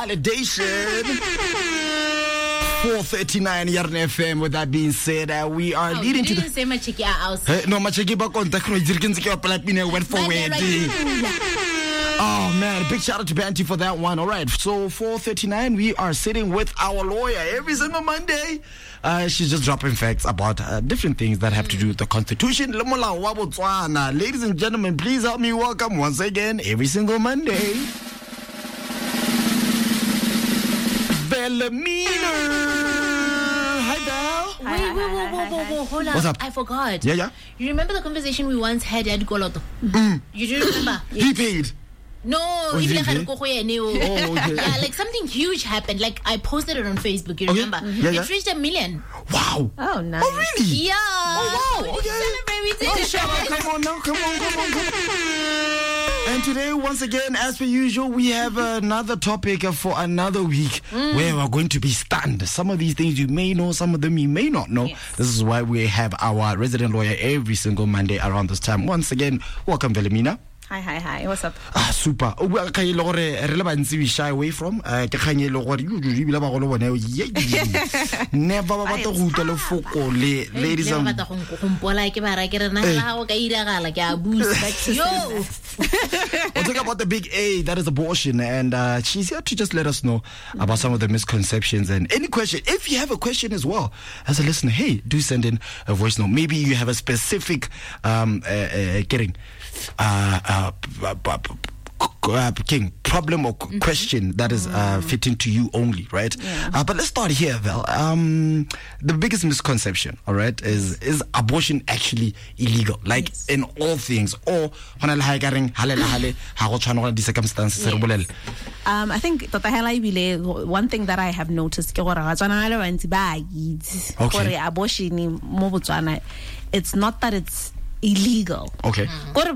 Validation. 4:39 Yarn FM. With that being said, we are leading to the. Say machiki outside. No, machiki ba contact no jirkin ke opela went for wedding. Oh man, big shout out to Banty for that one. All right, so 4:39, we are sitting with our lawyer every single Monday. She's just dropping facts about different things that have to do with the Constitution. Ladies and gentlemen, please help me welcome once again every single Monday, Bellamina. Hi, Belle. Wait, hold on. What's up? I forgot. Yeah. You remember the conversation we once had at Goloto? You do remember? He paid. No, he even paid? okay. Yeah, like something huge happened. Like I posted it on Facebook. You remember? Yeah. It reached 1 million. Wow. Oh, nice. Oh, really? Yeah. Oh, wow. Okay. Celebrate. We did Oh, it. Shabba, come on now. Come on. And today, once again, as per usual, we have another topic for another week where we're going to be stunned. Some of these things you may know, some of them you may not know. Yes. This is why we have our resident lawyer every single Monday around this time. Once again, welcome, Bellamina. Hi. What's up? Super. We shy away from. Never. Ladies and we'll talk about the big A, that is abortion, and she's here to just let us know about some of the misconceptions and any question. If you have a question as well as a listener, hey, do send in a voice note. Maybe you have a specific problem or question that is fitting to you only, right? Yeah. But let's start here, Val. The biggest misconception, all right, is abortion actually illegal? Like in all things, or circumstances? Yes. I think one thing that I have noticed it's not that it's illegal. Okay. But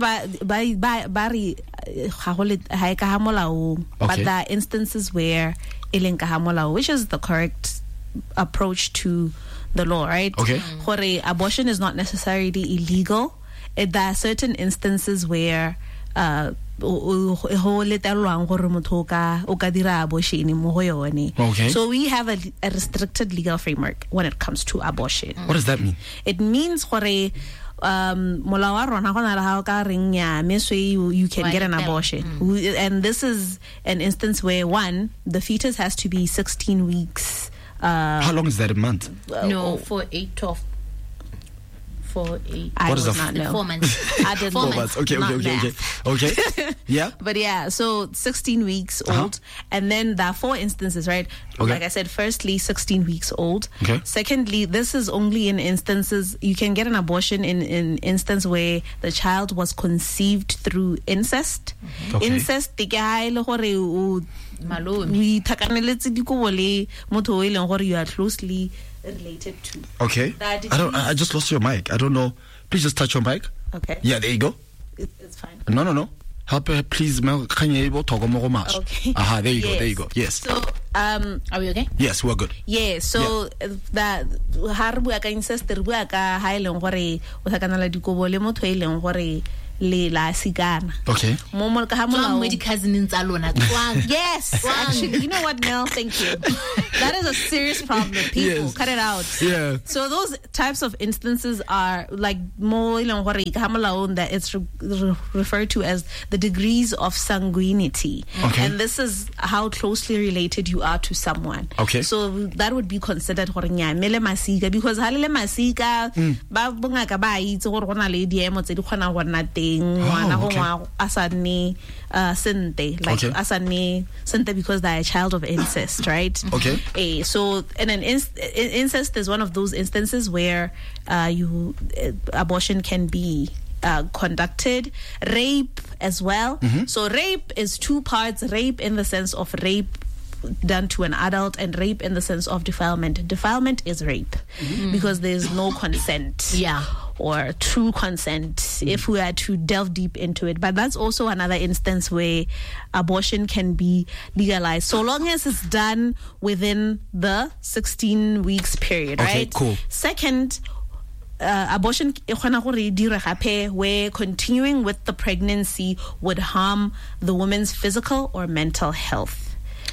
there are instances where which is the correct approach to the law, right? Okay. Abortion is not necessarily illegal. There are certain instances where okay. So we have a restricted legal framework when it comes to abortion. What does that mean? It means you can get an abortion. And this is an instance where, one, the fetus has to be 16 weeks. How long is that, a month? No, for 8 to 4, 8. I would not know. 4 months. I did 4 not. months. Okay. Yeah. But yeah, so 16 weeks old, and then there are 4 instances, right? Okay. Like I said, firstly, 16 weeks old. Okay. Secondly, this is only in instances you can get an abortion in instance where the child was conceived through incest. Okay. Incest, you are closely related to. Okay. I just lost your mic. I don't know. Please just touch your mic. Okay. Yeah, there you go. It's fine. No. Help her, please. Okay. Okay. There you go. Yes. So, are we okay? Yes, we're good. Yeah, so that Okay. Yes, actually, you know what, Mel? Thank you. That is a serious problem. People, cut it out. Yeah. So those types of instances are like more that it's referred to as the degrees of sanguinity. Okay. And this is how closely related you are to someone. Okay. So that would be considered because halele masika ba bongaka ba itse gore gona le diemo tse di khona go nna teng ngwana go ngwa asane sente like asane sente because they're a child of incest, right? Okay. So in an incest is one of those instances where abortion can be conducted. Rape as well. So rape is 2 parts. Rape in the sense of rape done to an adult, and rape in the sense of defilement. Defilement is rape because there's no consent. Yeah. Or true consent, if we are to delve deep into it. But that's also another instance where abortion can be legalized, so long as it's done within the 16 weeks period, right? Okay, cool. Second, abortion where continuing with the pregnancy would harm the woman's physical or mental health.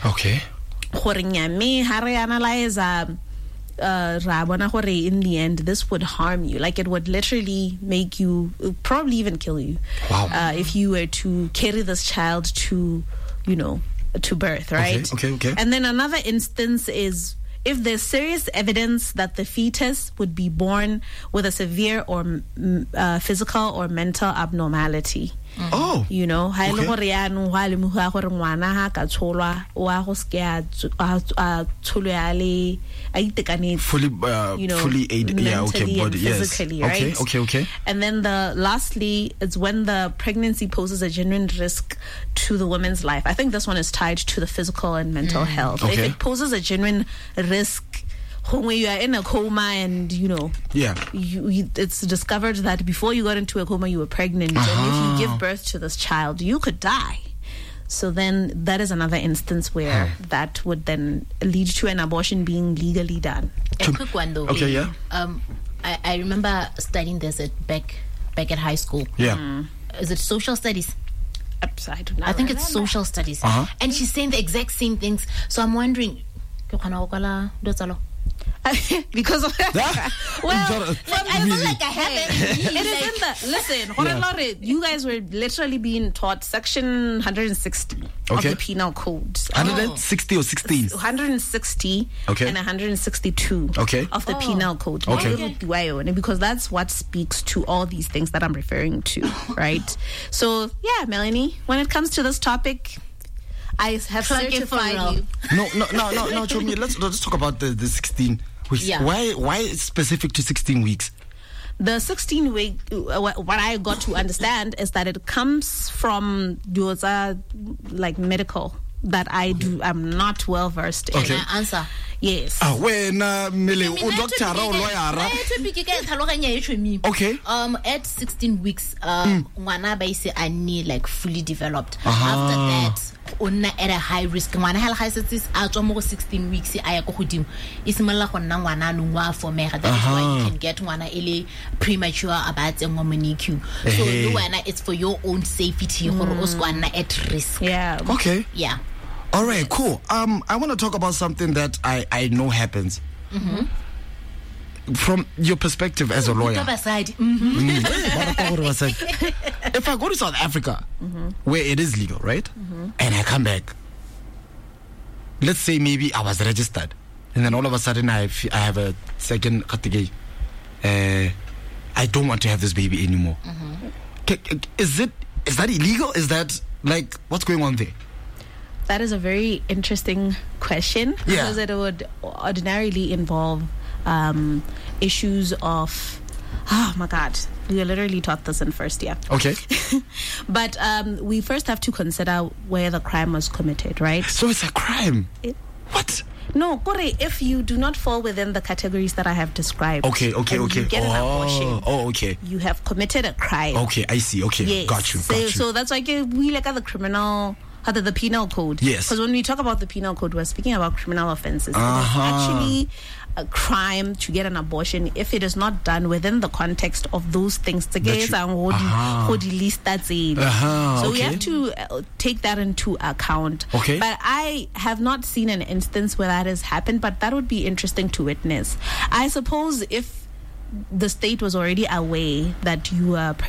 Okay. Gore nyame ha re analyze ra bona gore in the end this would harm you, like it would literally make you, probably even kill you. Wow. If you were to carry this child to, you know, to birth, right? Okay. And then another instance is if there's serious evidence that the fetus would be born with a severe or physical or mental abnormality. Oh. You know, ha ile gore ya no ha le mo ha gore ngwana ha ka tsholwa wa go ske a tsholo ya le a itekanetse, fully you know, fully aid, yeah, okay, mentally body, and yes. physically, right? Okay. And then lastly is when the pregnancy poses a genuine risk to the woman's life. I think this one is tied to the physical and mental health. Okay. If it poses a genuine risk when you are in a coma and, you know, Yeah. it's discovered that before you got into a coma you were pregnant, and if you give birth to this child you could die. So then that is another instance where that would then lead to an abortion being legally done. A quick one though. Okay, yeah. I remember studying this back at high school. Yeah. Is it social studies? I do not I think it's remember. social studies. Uh-huh. And she's saying the exact same things. So I'm wondering, because well, like I feel like I haven't. it is in the listen. You guys were literally being taught section 160 of Okay. the penal code. 160 or 16? 160 Okay. and 162 Okay. of the penal code. Okay. Because that's what speaks to all these things that I'm referring to, right? So yeah, Melanie, when it comes to this topic, I have Plug it for certified real. you. No, Chomi, let's talk about the 16 weeks. Yeah. Why specific to 16 weeks? The 16 week, what I got to understand is that it comes from like medical that I'm not well versed in. Okay. Can I answer? Yes. When Mele, doctor or lawyer. Okay. At 16 weeks, ngwana ba ise a ne like fully developed. After that, onna at a high risk. Ngwana ha ga setse a tswa mo 16 weeks a ya go godimo. Isimalla go nna ngwana no ngwa formega. That is why you can get ngwana ele premature about ngwa mo NICU. So ngwana, it's for your own safety gore o skwana at risk. Yeah. Okay. Yeah. All right, cool. I want to talk about something that I know happens. From your perspective as a lawyer. If I go to South Africa, where it is legal, right? And I come back, let's say maybe I was registered, and then all of a sudden I have a second category. I don't want to have this baby anymore. Is that illegal? Is that like what's going on there? That is a very interesting question, because it would ordinarily involve issues of, oh my God, we were literally taught this in first year. Okay. But we first have to consider where the crime was committed, right? So it's a crime. What? No, Kore, if you do not fall within the categories that I have described, Okay. and you get an abortion, Okay. you have committed a crime. Okay, I see. Okay, Yes. got you. So that's why we look at the criminal, the penal code. Yes. Because when we talk about the penal code, we're speaking about criminal offenses. It is actually a crime to get an abortion if it is not done within the context of those things. So we have to take that into account. Okay. But I have not seen an instance where that has happened, but that would be interesting to witness. I suppose if the state was already aware that you are